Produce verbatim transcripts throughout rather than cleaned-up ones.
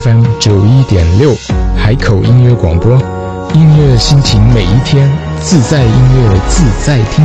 F M 九一点六，海口音乐广播，音乐心情每一天，自在音乐自在听。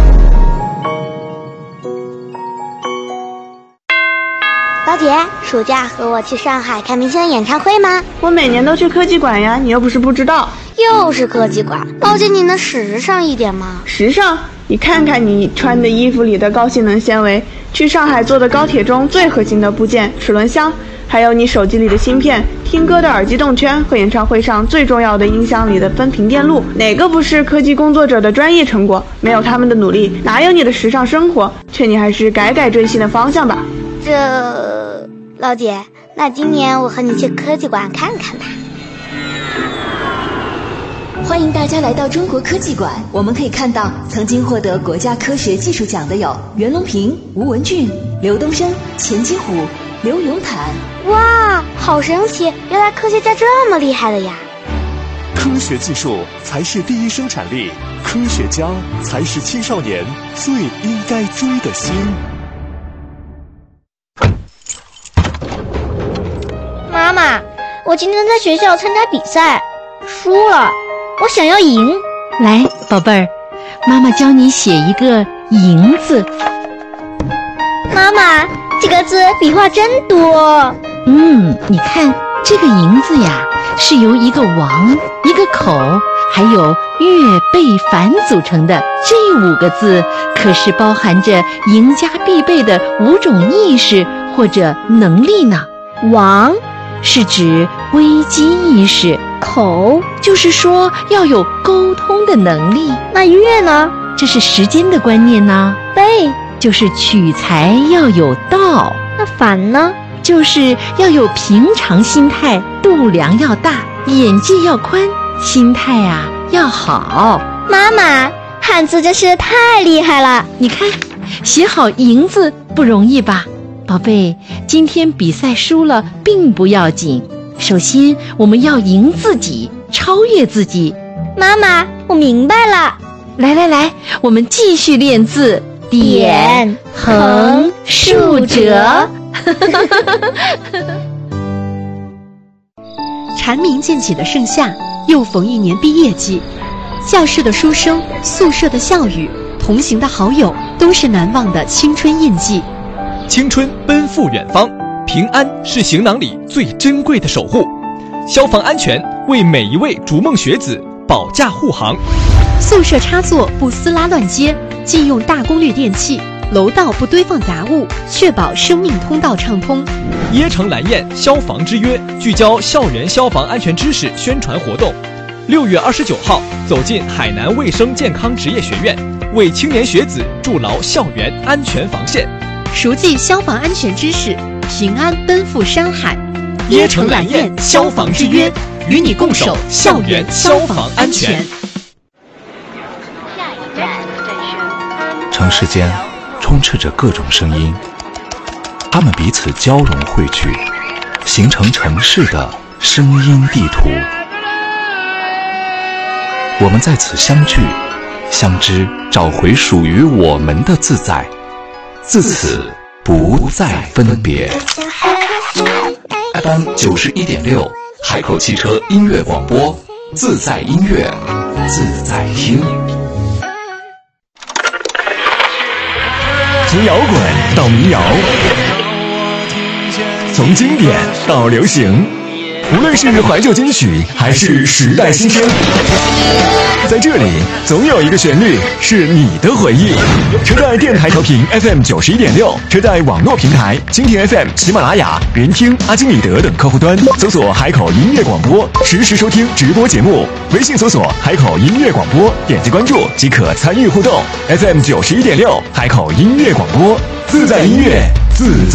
老姐，暑假和我去上海看明星的演唱会吗？ 我每年都去科技馆呀，你又不是不知道。 又是科技馆，老姐你能时尚一点吗？ 时尚？你看看你穿的衣服里的高性能纤维，去上海坐的高铁中最核心的部件齿轮箱，还有你手机里的芯片，听歌的耳机动圈和演唱会上最重要的音箱里的分频电路，哪个不是科技工作者的专业成果？没有他们的努力，哪有你的时尚生活？劝你还是改改追星的方向吧。 这，老姐，那今年我和你去科技馆看看吧。 欢迎大家来到中国科技馆，我们可以看到曾经获得国家科学技术奖的有袁隆平、吴文俊、刘东升、钱基虎、刘永坦。 哇，好神奇，原来科学家这么厉害的呀。 科学技术才是第一生产力，科学家才是青少年最应该追的星。 妈妈，我今天在学校参加比赛，输了，我想要赢。 来，宝贝儿，妈妈教你写一个赢字。 妈妈，这个字笔画真多。 嗯，你看这个赢字呀，是由一个王、一个口还有月背凡组成的。这五个字可是包含着赢家必备的五种意识或者能力呢。 王是指危机意识， 口就是说要有沟通的能力。 那月呢？ 这是时间的观念呢。 背就是取材要有道。 那反呢？ 就是要有平常心态，度量要大，眼界要宽，心态啊要好。 妈妈，汉字真是太厉害了。 你看，写好赢字不容易吧？宝贝，今天比赛输了并不要紧，首先我们要赢自己，超越自己。 妈妈，我明白了。 来来来，我们继续练字。点、横、竖、折。 蝉鸣渐起的盛夏，又逢一年毕业季。教室的书声，宿舍的笑语，同行的好友，都是难忘的青春印记。 青春奔赴远方，平安是行囊里最珍贵的守护。消防安全为每一位逐梦学子保驾护航。 宿舍插座不撕拉乱接，禁用大功率电器，楼道不堆放杂物，确保生命通道畅通。 椰城蓝焰消防之约聚焦校园消防安全知识宣传活动，六月二十九号走进海南卫生健康职业学院，为青年学子筑牢校园安全防线。 熟记消防安全知识，平安奔赴山海。 椰城蓝焰消防之约，与你共守校园消防安全。 城市间充斥着各种声音，它们彼此交融汇聚，形成城市的声音地图。我们在此相聚、相知，找回属于我们的自在，自此不再分别。F M 九十一点六，海口汽车音乐广播，自在音乐，自在听。 从摇滚到民谣，从经典到流行，无论是怀旧金曲还是时代新声，在这里总有一个旋律是你的回忆。车载电台调频 F M 九十一点六，车载网络平台蜻蜓 F M、喜马拉雅、云听、阿基米德等客户端搜索海口音乐广播，实时收听直播节目。微信搜索海口音乐广播，点击关注即可参与互动。F M 九十一点六，海口音乐广播，自在音乐，自在。